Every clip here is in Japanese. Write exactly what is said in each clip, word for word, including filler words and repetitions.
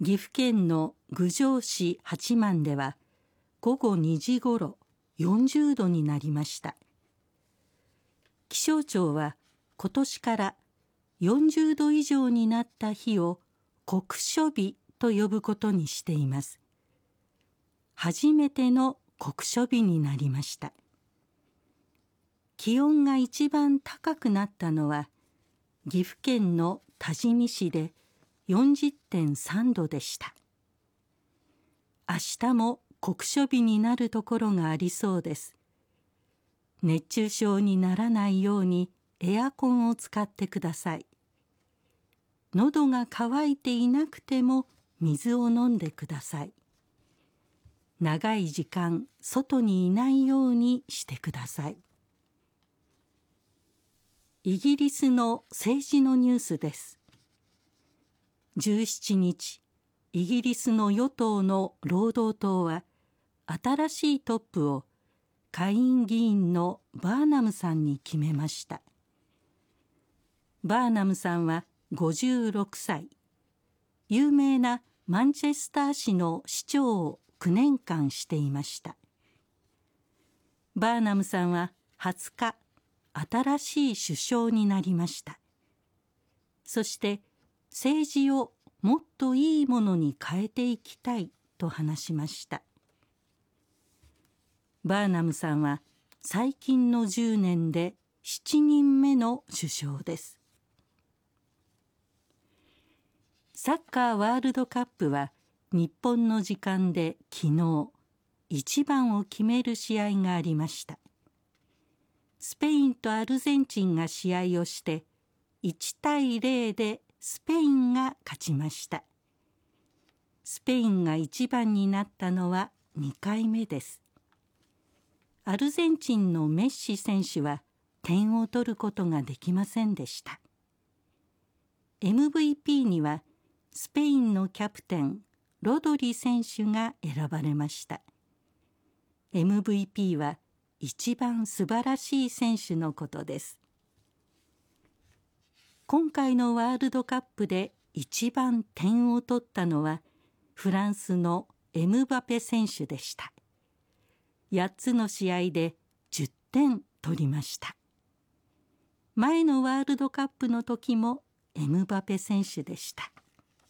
岐阜県の郡上市八幡では午後にじごろよんじゅうどになりました。気象庁は今年からよんじゅうど以上になった日を酷暑日と呼ぶことにしています。初めての酷暑日になりました。気温が一番高くなったのは岐阜県の多治見市で よんじゅってんさんどでした。明日も酷暑日になるところがありそうです。熱中症にならないようにエアコンを使ってください。喉が渇いていなくても水を飲んでください。長い時間外にいないようにしてください。イギリスの政治のニュースです。じゅうしちにち、イギリスの与党の労働党は新しいトップを下院議員のバーナムさんに決めました。バーナムさんはごじゅうろくさい、有名なマンチェスター市の市長をきゅうねんかんしていました。バーナムさんははつか、新しい首相になりました。そして政治をもっといいものに変えていきたいと話しました。バーナムさんは最近のじゅうねんでしちにんめの首相です。サッカーワールドカップは日本の時間で昨日一番を決める試合がありました。スペインとアルゼンチンが試合をしていちたいゼロでスペインが勝ちました。スペインが一番になったのはにかいめです。アルゼンチンのメッシ選手は点を取ることができませんでした。エムブイピー にはスペインのキャプテンロドリ選手が選ばれました。エムブイピー は一番素晴らしい選手のことです。今回のワールドカップで一番点を取ったのはフランスのエムバペ選手でした。やっつの試合でじゅってん取りました。前のワールドカップの時もエムバペ選手でした。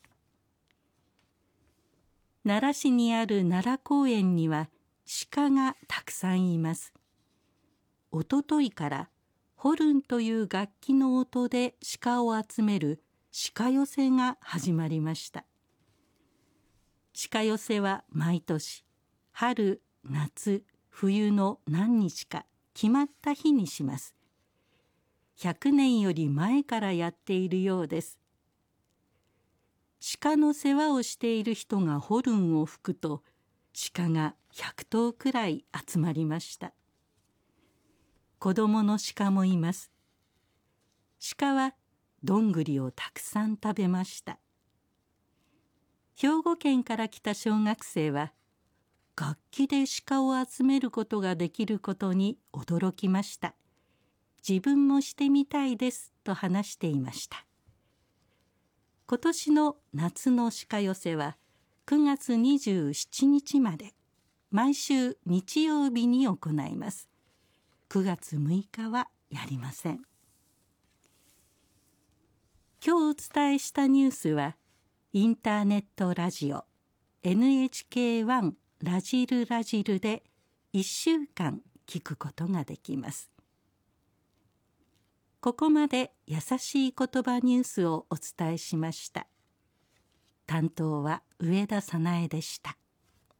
奈良市にある奈良公園には鹿がたくさんいます。おとといからホルンという楽器の音で鹿を集める鹿寄せが始まりました。鹿寄せは毎年春、夏、冬の何日か決まった日にします。ひゃくねんより前からやっているようです。鹿の世話をしている人がホルンを吹くと鹿がひゃくとうくらい集まりました。子供の鹿もいます。鹿はどんぐりをたくさん食べました。兵庫県から来た小学生は楽器で鹿を集めることができることに驚きました。自分もしてみたいですと話していました。今年の夏の鹿寄せはくがつにじゅうしちにちまで毎週日曜日に行います。くがつむいかはやりません。今日お伝えしたニュースはインターネットラジオ エヌエイチケーワン ラジルラジルでいっしゅうかん聞くことができます。ここまで優しい言葉ニュースをお伝えしました。担当は上田早苗でした。